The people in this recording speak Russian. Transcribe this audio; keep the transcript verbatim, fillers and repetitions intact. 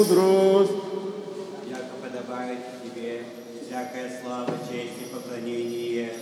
Мудрость. Яко подобает тебе всякая слава, честь и поклонение